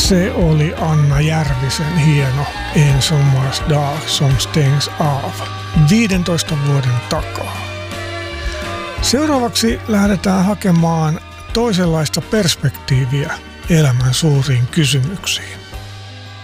Se oli Anna Järvisen hieno En sommars dag som stängs av 15 vuoden takaa. Seuraavaksi lähdetään hakemaan toisenlaista perspektiiviä elämän suuriin kysymyksiin.